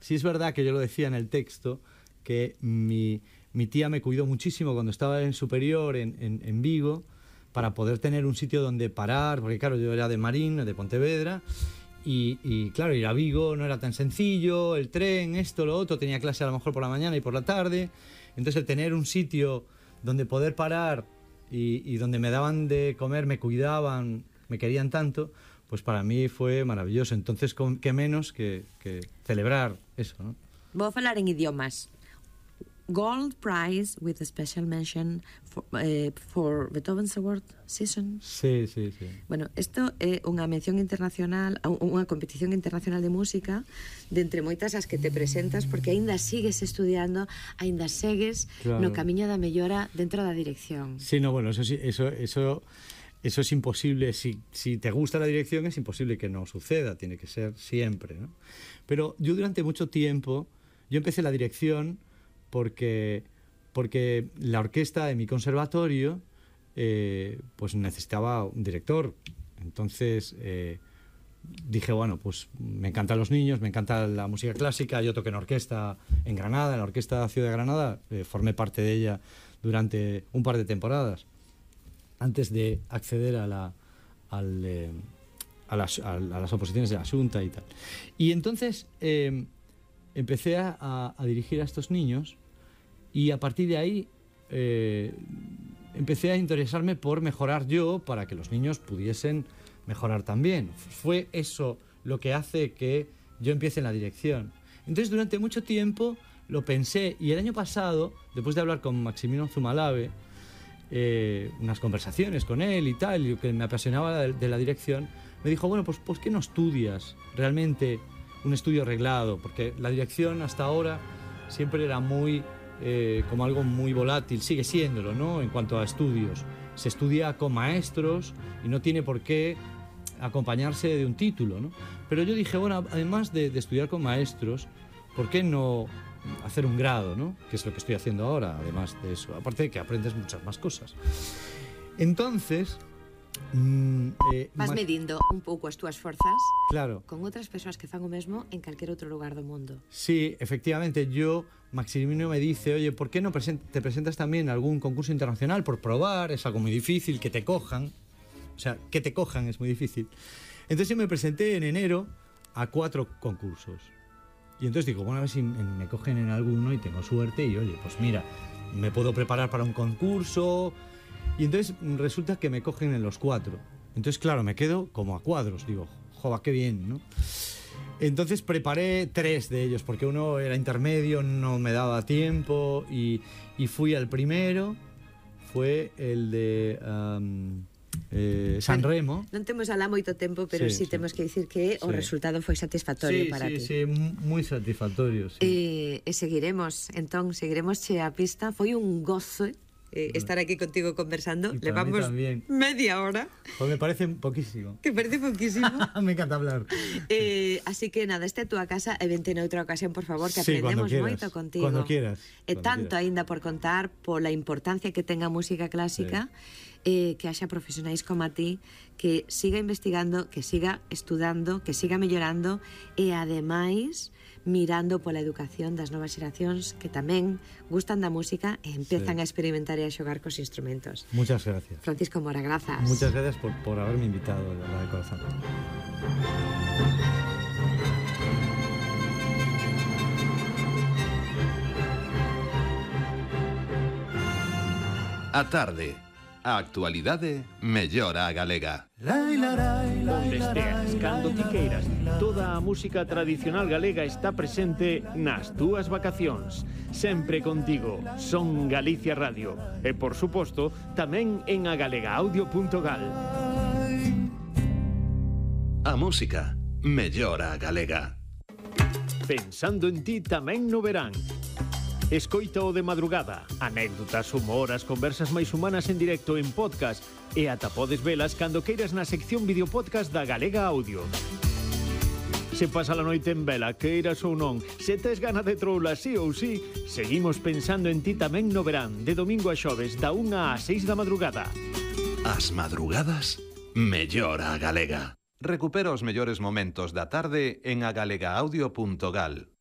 sí es verdad que yo lo decía en el texto, que mi tía me cuidó muchísimo cuando estaba en superior en Vigo, para poder tener un sitio donde parar, porque claro, yo era de Marín, de Pontevedra, y claro, ir a Vigo no era tan sencillo, el tren, esto, lo otro, tenía clase a lo mejor por la mañana y por la tarde, entonces el tener un sitio donde poder parar y donde me daban de comer, me cuidaban, me querían tanto, pues para mí fue maravilloso. Entonces, qué menos que celebrar eso, ¿no? Vou falar en idiomas. Gold Prize with a special mention for Beethoven's Award Season. Sí. Bueno, isto é unha mención internacional, unha competición internacional de música, de entre moitas as que te presentas, porque aínda sigues estudiando, aínda segues no camiño da mellora dentro da dirección. Sí, no, bueno, eso es imposible. Si te gusta la dirección, es imposible que no suceda, tiene que ser siempre, ¿no? Pero yo durante mucho tiempo, yo empecé la dirección porque la orquesta de mi conservatorio pues necesitaba un director. Entonces dije, bueno, pues me encantan los niños, me encanta la música clásica. Yo toqué en orquesta en Granada, en la Orquesta Ciudad de Granada, formé parte de ella durante un par de temporadas antes de acceder a las oposiciones de la Xunta y tal. Y entonces empecé a dirigir a estos niños, y a partir de ahí empecé a interesarme por mejorar yo, para que los niños pudiesen mejorar también. Fue eso lo que hace que yo empiece en la dirección. Entonces durante mucho tiempo lo pensé, y el año pasado, después de hablar con Maximino Zumalave, unas conversaciones con él y tal, y que me apasionaba de la dirección, me dijo, bueno, pues ¿por qué no estudias realmente un estudio arreglado? Porque la dirección hasta ahora siempre era muy como algo muy volátil, sigue siéndolo, ¿no? En cuanto a estudios, se estudia con maestros y no tiene por qué acompañarse de un título, ¿no? Pero yo dije, bueno, además de estudiar con maestros, ¿por qué no hacer un grado, ¿no? Que es lo que estoy haciendo ahora, además de eso, aparte de que aprendes muchas más cosas. Entonces vas medindo un pouco as túas forzas, claro, con outras persoas que fan o mesmo en calquer outro lugar do mundo. Sí, efectivamente. Maximino me dice, oye, ¿por qué no te presentas también a algún concurso internacional por probar? Es algo muy difícil, que te cojan. O sea, que te cojan es muy difícil. Entonces yo me presenté en enero a 4 concursos. Y entonces digo, bueno, a ver si me cogen en alguno y tengo suerte, y oye, pues mira, me puedo preparar para un concurso. Y entonces resulta que me cogen en los 4. Entonces, claro, me quedo como a cuadros. Digo, joder, qué bien, ¿no? Entonces preparé 3 de ellos, porque uno era intermedio, no me daba tiempo, y fui al primero. Fue el de San Remo. Non temos alá moito tempo, pero sí temos que dicir que o resultado foi satisfactorio para ti. Sí, moi satisfactorio, sí. E seguiremos che a pista. Foi un gozo estar aquí contigo conversando. Levamos media hora. Pues me parece poquísimo. Te parece poquísimo. Me encanta hablar. Así que nada, esta é a túa casa, e vente noutra ocasión, por favor, que aprendemos moito contigo. Cuando quieras. E tanto aínda por contar, pola importancia que ten a música clásica, que haxa profesionais como a ti, que siga investigando, que siga estudando, que siga mellorando, e ademais mirando pola educación das novas xeracións que tamén gustan da música e empezan a experimentar e a xogar cos instrumentos. Muchas gracias. Francisco Mora, grazas. Muchas gracias por haberme invitado, de verdad, de corazón. A tarde, a actualidade mellora a galega. Onde esteas, cando ti queiras, toda a música tradicional galega está presente nas túas vacacións. Sempre contigo, Son Galicia Radio. E, por suposto, tamén en agalegaudio.gal. A música mellora a galega. Pensando en ti tamén no verán. Escoita o de madrugada, anécdotas, humor, as conversas máis humanas en directo en podcast, e ata podes velas cando queiras na sección videopodcast da Galega Audio. Se pasa a noite en vela, queiras ou non, se tes gana de troula sí ou sí, seguimos pensando en ti tamén no verán, de domingo a xoves, da 1 a 6 da madrugada. As madrugadas mellora a galega. Recupera os mellores momentos da tarde en agalegaudio.gal.